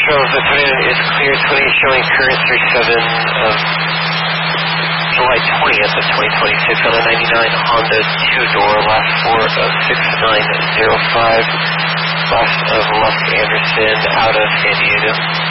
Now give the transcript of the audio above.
So the Toyota is clear, 20 showing current 37 of July 20th of 2026 on a 99 Honda two-door, last four of 6905, last of Lusk Anderson out of San Diego.